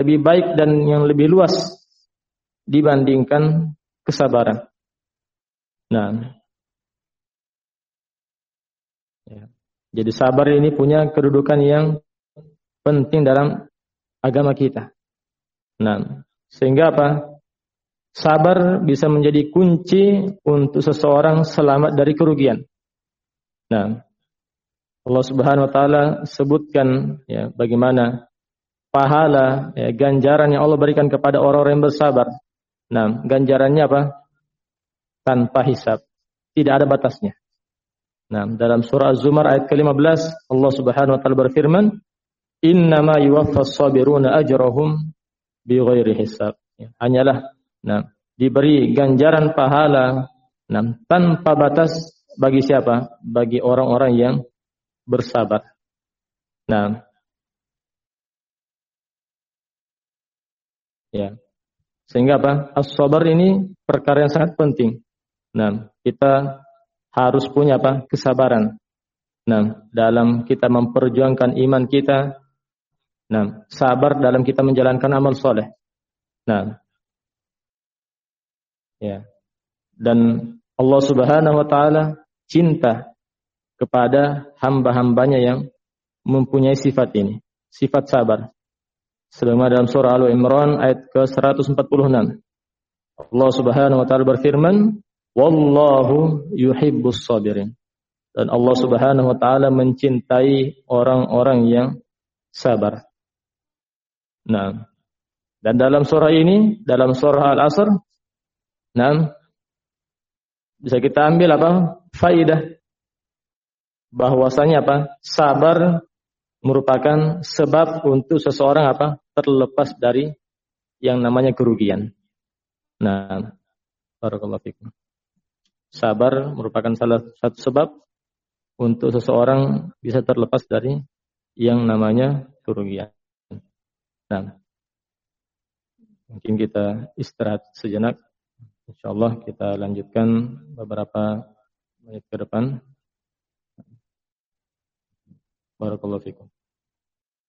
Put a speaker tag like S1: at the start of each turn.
S1: lebih baik dan yang lebih luas dibandingkan kesabaran. Nah, ya. Jadi sabar ini punya kedudukan yang penting dalam agama kita. Nah, sehingga apa? Sabar bisa menjadi kunci untuk seseorang selamat dari kerugian. Nah, Allah Subhanahu wa taala sebutkan ya bagaimana pahala ya, ganjaran yang Allah berikan kepada orang-orang yang bersabar. Nah, ganjarannya apa? Tanpa hisab. Tidak ada batasnya. Nah, dalam surah Az-Zumar ayat ke-15 Allah Subhanahu wa taala berfirman, "Innama yuwaffas sabiruna ajrahum bighairi hisab." Ya, hanyalah diberi ganjaran pahala tanpa batas bagi siapa? Bagi orang-orang yang bersabar. Nah, ya. Sehingga apa? As-sabar ini perkara yang sangat penting. Nah, kita harus punya apa? Kesabaran. Nah, dalam kita memperjuangkan iman kita. Nah, sabar dalam kita menjalankan amal soleh. Nah, ya. Dan Allah Subhanahu wa taala cinta kepada hamba-hambanya yang mempunyai sifat ini, sifat sabar. Sebagaimana dalam surah Al-Imran ayat ke-146. Allah Subhanahu wa taala berfirman, "Wallahu yuhibbus sabirin." Dan Allah Subhanahu wa taala mencintai orang-orang yang sabar. Nah, dan dalam surah ini, dalam surah Al-Asr, bisa kita ambil apa? Faidah bahwasanya apa? Sabar merupakan sebab untuk seseorang apa? Terlepas dari yang namanya kerugian. Nah, barakallahu fikum. Sabar merupakan salah satu sebab untuk seseorang bisa terlepas dari yang namanya kerugian. Nah, mungkin kita istirahat sejenak. Insyaallah kita lanjutkan beberapa menit ke depan. Barakallahu fikum.